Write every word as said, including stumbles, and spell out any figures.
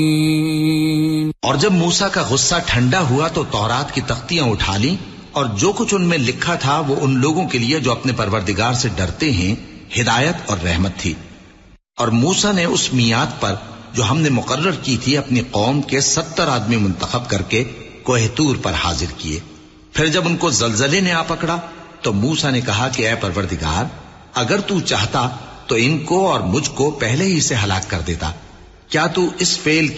और जब मूसा का गुस्सा ठंडा हुआ तो तौरात की तख्तियां उठा ली और जो कुछ उनमें लिखा था वो उन लोगों के लिए जो अपने परवरदिगार से डरते हैं हिदायत और रहमत थी। और मूसा ने उस मियाद पर जो हमने मुकर्रर की थी अपनी कौम के सत्तर आदमी मुंतखब करके कोह तूर पर हाजिर किए। फिर जब उनको जलजले ने आ पकड़ा तो मूसा ने कहा कि ऐ परवरदिगार, अगर तू चाहता तो इनको और मुझको पहले ही से हलाक कर देता। क्या तू इस फेल